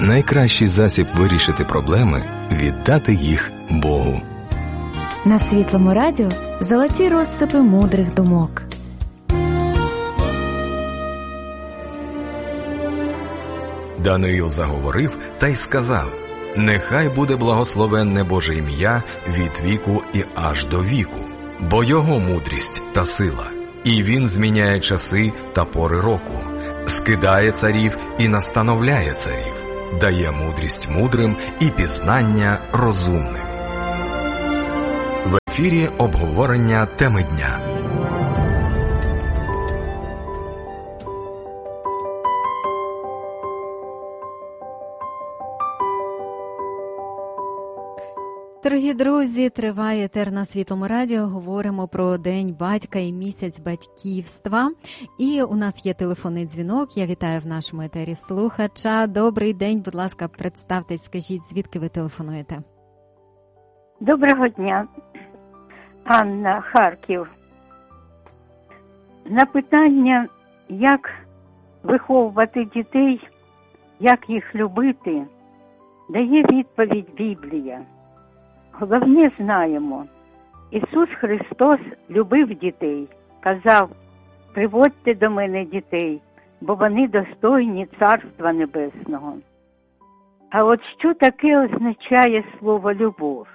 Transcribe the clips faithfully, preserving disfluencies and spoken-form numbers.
найкращий засіб вирішити проблеми – віддати їх Богу. На Світлому радіо золоті розсипи мудрих думок. Даниїл заговорив та й сказав: «Нехай буде благословенне Боже ім'я від віку і аж до віку, бо Його мудрість та сила, і Він зміняє часи та пори року, скидає царів і настановляє царів, дає мудрість мудрим і пізнання розумним». В ефірі обговорення теми дня. Дорогі друзі, триває етер на Світлому радіо. Говоримо про День батька і місяць батьківства. І у нас є телефонний дзвінок. Я вітаю в нашому етері слухача. Добрий день, будь ласка, представтесь, скажіть, звідки ви телефонуєте? Доброго дня. Анна, Харків. На питання, як виховувати дітей, як їх любити, дає відповідь Біблія. Головне знаємо, Ісус Христос любив дітей, казав: «Приводьте до мене дітей, бо вони достойні Царства Небесного». А от що таке означає слово «любов»?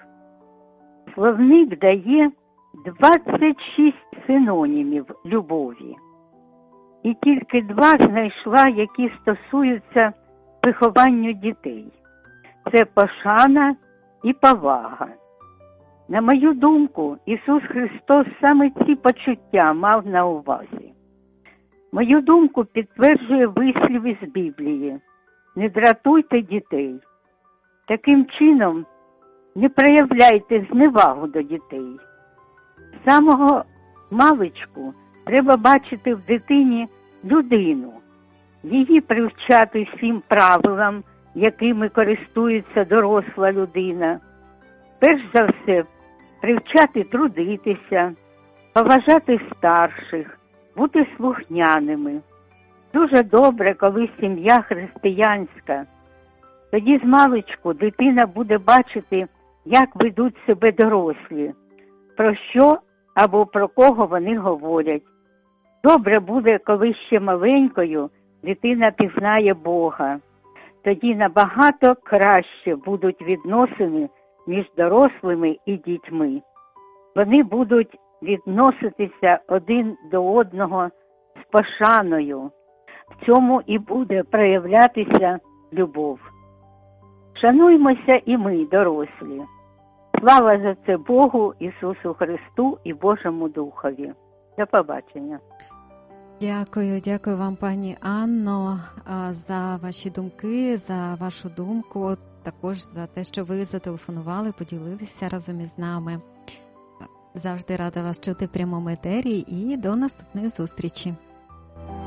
Словник дає двадцять шість синонімів любові. І тільки два знайшла, які стосуються вихованню дітей. Це пошана і повага. На мою думку, Ісус Христос саме ці почуття мав на увазі. Мою думку підтверджує вислів із Біблії: «Не дратуйте дітей». Таким чином, не проявляйте зневагу до дітей. З самого маличку треба бачити в дитині людину, її привчати всім правилам, якими користується доросла людина. Перш за все, привчати трудитися, поважати старших, бути слухняними. Дуже добре, коли сім'я християнська. Тоді змалечку дитина буде бачити, як ведуть себе дорослі, про що або про кого вони говорять. Добре буде, коли ще маленькою дитина пізнає Бога. Тоді набагато краще будуть відносини між дорослими і дітьми. Вони будуть відноситися один до одного з пошаною. В цьому і буде проявлятися любов. Шануймося і ми, дорослі. Слава за це Богу, Ісусу Христу і Божому Духові. До побачення. Дякую, дякую вам, пані Анно, за ваші думки, за вашу думку, також за те, що ви зателефонували, поділилися разом із нами. Завжди рада вас чути в прямому етері і до наступної зустрічі.